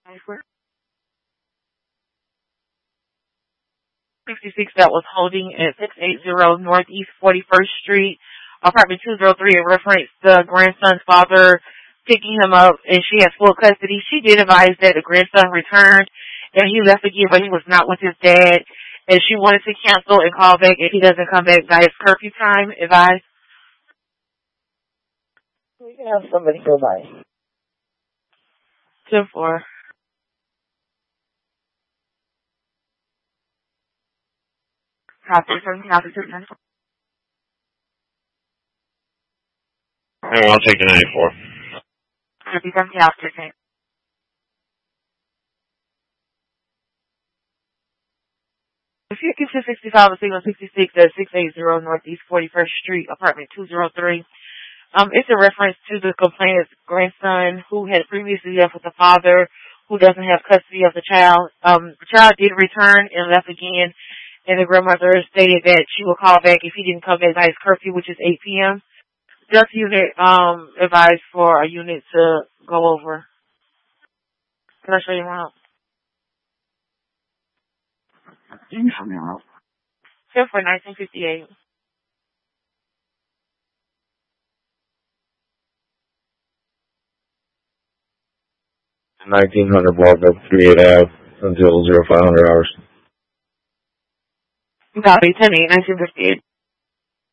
66 that was holding at 680 Northeast 41st Street, apartment 203, in reference the grandson's father picking him up, and she has full custody. She did advise that the grandson returned, and he left again, but he was not with his dad, and she wanted to cancel and call back if he doesn't come back by his curfew time. Advise. We can have somebody go by. 10-4. Copy, 17 officer 10-4. I'll take the 94. Copy, 17 officer 10. If you get to 65 and 66 at 680 Northeast 41st Street, apartment 203, it's a reference to the complainant's grandson who had previously left with the father who doesn't have custody of the child. The child did return and left again, and the grandmother stated that she will call back if he didn't come back by his curfew, which is 8 p.m. Just unit advised for a unit to go over. Can I show you around? You can show me around. 10 for 1958. $1,900 block up 38 Ave until 0500 hours. Copy, 10-8, 1958.